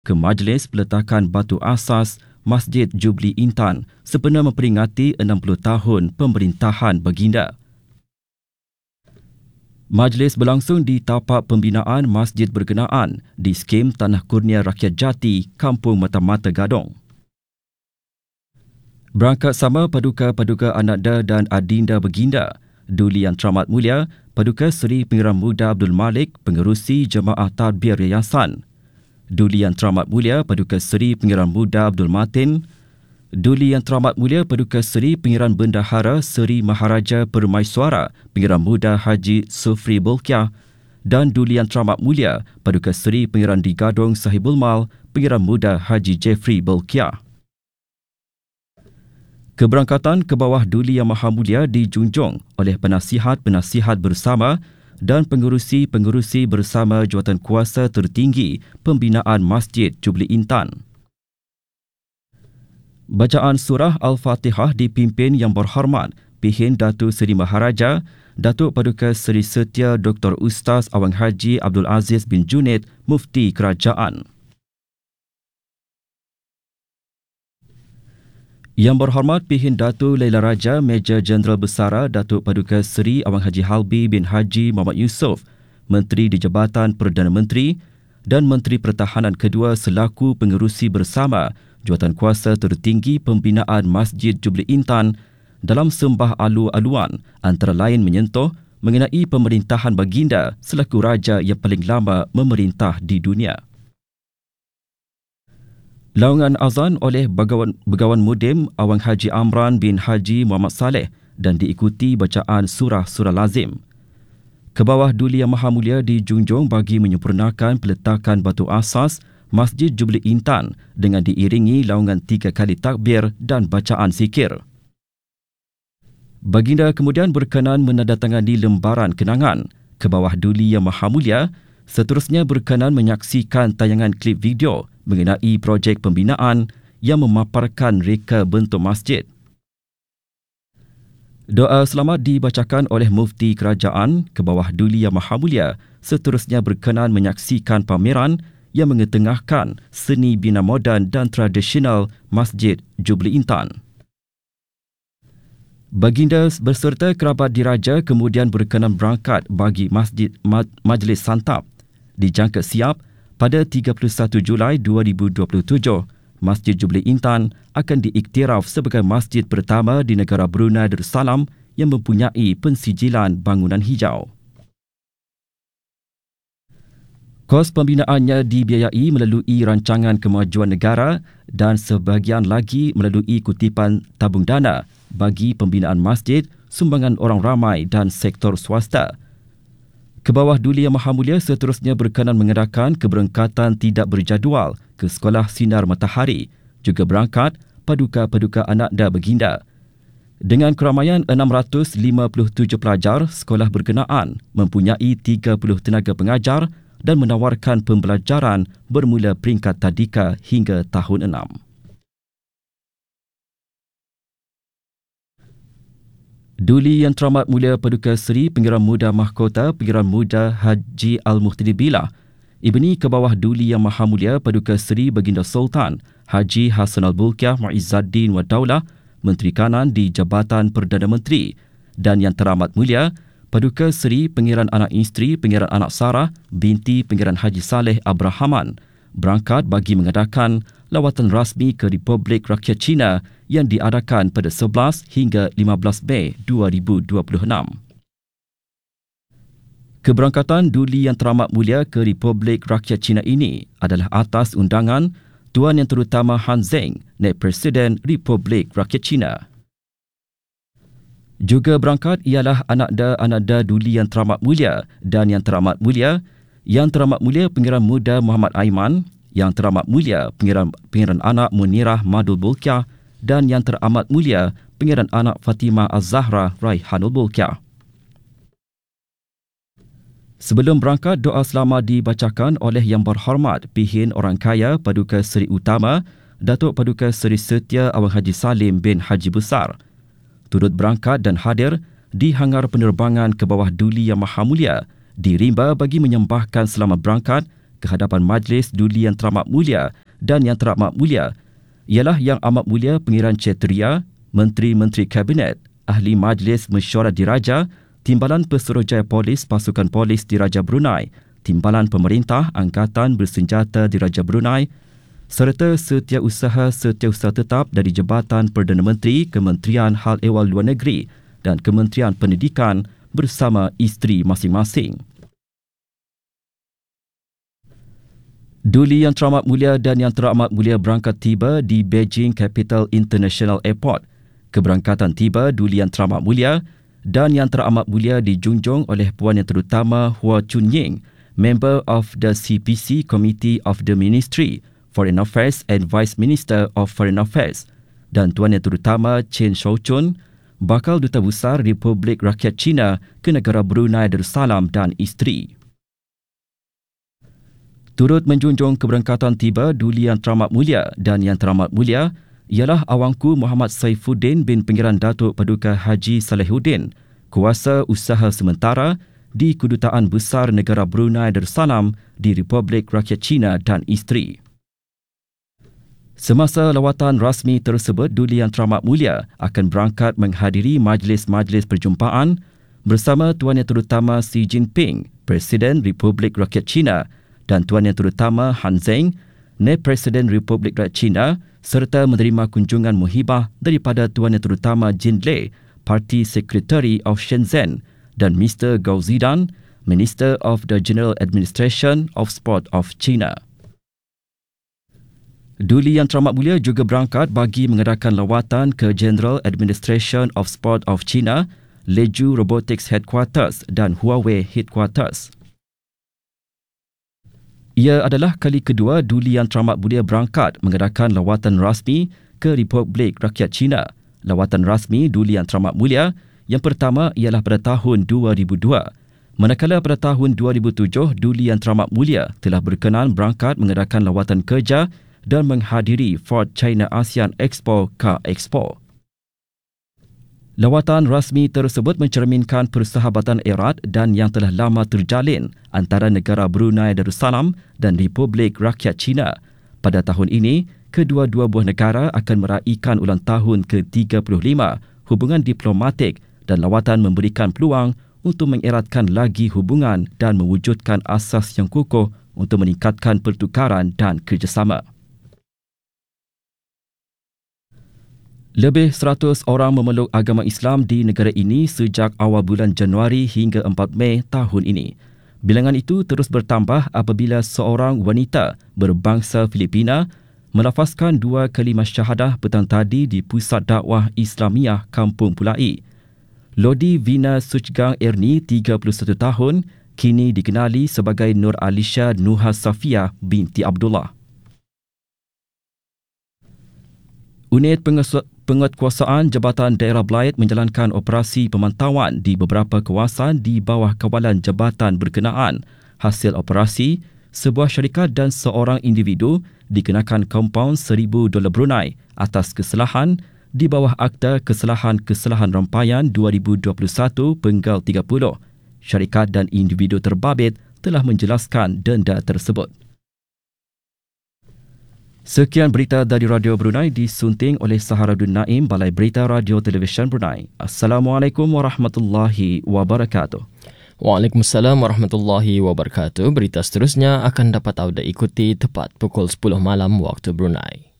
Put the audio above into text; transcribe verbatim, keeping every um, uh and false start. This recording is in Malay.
ke majlis peletakan batu asas Masjid Jubli Intan sempena memperingati enam puluh tahun pemerintahan baginda. Majlis berlangsung di tapak pembinaan masjid berkenaan di skim Tanah Kurnia Rakyat Jati, Kampung Mata-Mata Gadong. Berangkat sama Paduka-Paduka Anakda dan Adinda Baginda, Duli Yang Teramat Mulia Paduka Seri Pengiran Muda Abdul Malik, Pengerusi Jemaah Tadbir Yayasan, Duli Yang Teramat Mulia Paduka Seri Pengiran Muda Abdul Matin, Duli Yang Teramat Mulia Paduka Seri Pengiran Bendahara Seri Maharaja Permaiswara Pengiran Muda Haji Sufri Bolkiah dan Duli Yang Teramat Mulia Paduka Seri Pengiran di Gadong Sahibul Mal Pengiran Muda Haji Jeffrey Bolkiah. Keberangkatan ke bawah Duli Yang Maha Mulia dijunjung oleh penasihat-penasihat bersama dan pengerusi-pengerusi bersama Jawatankuasa Tertinggi Pembinaan Masjid Jubli Intan. Bacaan surah Al-Fatihah dipimpin Yang Berhormat Pihin Datuk Seri Maharaja Datuk Paduka Seri Setia Doktor Ustaz Awang Haji Abdul Aziz bin Junaid, Mufti Kerajaan. Yang Berhormat Pihin Datuk Laila Raja Major Jeneral Besara Datuk Paduka Seri Awang Haji Halbi bin Haji Muhammad Yusof, Menteri di Jabatan Perdana Menteri dan Menteri Pertahanan kedua selaku pengerusi bersama Jawatankuasa Tertinggi Pembinaan Masjid Jubli Intan dalam sembah alu-aluan antara lain menyentuh mengenai pemerintahan baginda selaku raja yang paling lama memerintah di dunia. Laungan azan oleh Begawan, Begawan Mudim Awang Haji Amran bin Haji Muhammad Saleh dan diikuti bacaan surah-surah lazim. Ke bawah Duli Yang Maha Mulia dijunjung bagi menyempurnakan peletakan batu asas Masjid Jubli Intan dengan diiringi laungan tiga kali takbir dan bacaan zikir. Baginda kemudian berkenan menandatangani lembaran kenangan. Ke bawah Duli Yang Maha Mulia seterusnya berkenan menyaksikan tayangan klip video mengenai projek pembinaan yang memaparkan reka bentuk masjid. Doa selamat dibacakan oleh Mufti Kerajaan ke bawah Duli Yang Maha Mulia seterusnya berkenan menyaksikan pameran yang mengetengahkan seni bina moden dan tradisional Masjid Jubli Intan. Baginda berserta kerabat diraja kemudian berkenan berangkat bagi masjid majlis santap. Dijangka siap pada tiga puluh satu Julai dua ribu dua puluh tujuh, Masjid Jubli Intan akan diiktiraf sebagai masjid pertama di negara Brunei Darussalam yang mempunyai pensijilan bangunan hijau. Kos pembinaannya dibiayai melalui Rancangan Kemajuan Negara dan sebahagian lagi melalui kutipan tabung dana bagi pembinaan masjid, sumbangan orang ramai dan sektor swasta. Ke bawah Duli Yang Maha Mulia seterusnya berkenan mengadakan keberangkatan tidak berjadual ke Sekolah Sinar Matahari, juga berangkat Paduka-Paduka Anakda Baginda. Dengan keramaian enam ratus lima puluh tujuh pelajar, sekolah berkenaan mempunyai tiga puluh tenaga pengajar dan menawarkan pembelajaran bermula peringkat tadika hingga tahun enam. Duli Yang Teramat Mulia Paduka Seri Pengiran Muda Mahkota Pengiran Muda Haji Al-Muhtadi Billah, Ibni ke bawah Duli Yang Maha Mulia Paduka Seri Baginda Sultan Haji Hassan Al-Bolkiah Muizzaddin wa Daulah, Menteri Kanan di Jabatan Perdana Menteri, dan Yang Teramat Mulia Paduka Seri Pengiran Anak Isteri Pengiran Anak Sarah binti Pengiran Haji Saleh Abrahaman berangkat bagi mengadakan lawatan rasmi ke Republik Rakyat China yang diadakan pada sebelas hingga lima belas Mei dua ribu dua puluh enam. Keberangkatan Duli Yang Teramat Mulia ke Republik Rakyat China ini adalah atas undangan Tuan Yang Terutama Han Zheng, Naib Presiden Republik Rakyat China. Juga berangkat ialah anakda-anakda Duli Yang Teramat Mulia dan Yang Teramat Mulia, Yang Teramat Mulia Pengiran Muda Muhammad Aiman, Yang Teramat Mulia Pengiran, Pengiran Anak Munirah Madul Bolkiah dan Yang Teramat Mulia Pengiran Anak Fatimah Az-Zahra Raihanul Bolkiah. Sebelum berangkat, doa selamat dibacakan oleh Yang Berhormat Pihin Orang Kaya Paduka Seri Utama Datuk Paduka Seri Setia Awang Haji Salim bin Haji Besar. Turut berangkat dan hadir di hangar penerbangan ke bawah Duli Yang Maha Mulia di Rimba bagi menyembahkan selamat berangkat ke hadapan Majlis Duli Yang Teramat Mulia dan Yang Teramat Mulia ialah Yang Amat Mulia Pengiran Cetria, Menteri-Menteri Kabinet, Ahli Majlis Mesyuarat Diraja, Timbalan Pesuruhjaya Polis Pasukan Polis Diraja Brunei, Timbalan Pemerintah Angkatan Bersenjata Diraja Brunei serta Setiausaha Setiausaha Tetap dari Jabatan Perdana Menteri, Kementerian Hal Ehwal Luar Negeri dan Kementerian Pendidikan bersama isteri masing-masing. Duli Yang Teramat Mulia dan Yang Teramat Mulia berangkat tiba di Beijing Capital International Airport. Keberangkatan tiba Duli Yang Teramat Mulia dan Yang Teramat Mulia dijunjung oleh Puan Yang Terutama Hua Chunying, Member of the C P C Committee of the Ministry, Foreign Affairs and Vice Minister of Foreign Affairs, dan Tuan Yang Terutama Chen Shouchun, Bakal Duta Besar Republik Rakyat China ke negara Brunei Darussalam dan isteri. Turut menjunjung keberangkatan tiba Duli Yang Teramat Mulia dan Yang Teramat Mulia ialah Awangku Muhammad Saifuddin bin Pengiran Datuk Paduka Haji Salehuddin, Kuasa Usaha Sementara di Kedutaan Besar Negara Brunei Darussalam di Republik Rakyat China dan isteri. Semasa lawatan rasmi tersebut, Duli Yang Teramat Mulia akan berangkat menghadiri majlis-majlis perjumpaan bersama Tuan Yang Terutama Xi Jinping, Presiden Republik Rakyat China, dan Tuan Yang Terutama Han Zheng, Naib Presiden Republik Rakyat China, serta menerima kunjungan muhibah daripada Tuan Yang Terutama Jin Lei, Party Secretary of Shenzhen, dan Mister Gao Zidan, Minister of the General Administration of Sport of China. Duli Yang Teramat Mulia juga berangkat bagi mengadakan lawatan ke General Administration of Sport of China, Leju Robotics Headquarters dan Huawei Headquarters. Ia adalah kali kedua Duli Yang Teramat Mulia berangkat mengadakan lawatan rasmi ke Republik Rakyat China. Lawatan rasmi Duli Yang Teramat Mulia yang pertama ialah pada tahun dua ribu dua. Manakala pada tahun dua ribu tujuh, Duli Yang Teramat Mulia telah berkenan berangkat mengadakan lawatan kerja dan menghadiri Ford China ASEAN Expo Car Expo. Lawatan rasmi tersebut mencerminkan persahabatan erat dan yang telah lama terjalin antara negara Brunei Darussalam dan Republik Rakyat China. Pada tahun ini, kedua-dua buah negara akan meraihkan ulang tahun ke tiga puluh lima hubungan diplomatik dan lawatan memberikan peluang untuk mengeratkan lagi hubungan dan mewujudkan asas yang kukuh untuk meningkatkan pertukaran dan kerjasama. Lebih seratus orang memeluk agama Islam di negara ini sejak awal bulan Januari hingga empat Mei tahun ini. Bilangan itu terus bertambah apabila seorang wanita berbangsa Filipina melafazkan dua kalimah syahadah petang tadi di Pusat Dakwah Islamiah Kampung Pulai. Lodi Vina Suchgang Erni, tiga puluh satu tahun, kini dikenali sebagai Nur Alisha Nuha Safia binti Abdullah. Unit Penguatkuasaan Jabatan Daerah Belait menjalankan operasi pemantauan di beberapa kawasan di bawah kawalan jabatan berkenaan. Hasil operasi, sebuah syarikat dan seorang individu dikenakan kompaun seribu dolar Brunei atas kesalahan di bawah Akta Kesalahan-Kesalahan Rampaian dua ribu dua puluh satu penggal tiga puluh. Syarikat dan individu terbabit telah menjelaskan denda tersebut. Sekian berita dari Radio Brunei disunting oleh Saharuddin Naim, Balai Berita Radio Televisyen Brunei. Assalamualaikum warahmatullahi wabarakatuh. Waalaikumsalam warahmatullahi wabarakatuh. Berita seterusnya akan dapat anda ikuti tepat pukul sepuluh malam waktu Brunei.